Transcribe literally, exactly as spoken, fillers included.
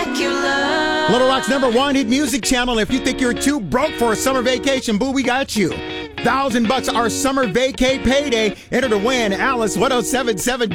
spectacular. Little Rock's number one hit music channel. If you think you're too broke for a summer vacation, boo, we got you. Thousand bucks our summer vacay payday. Enter to win Alice ten seventy-seven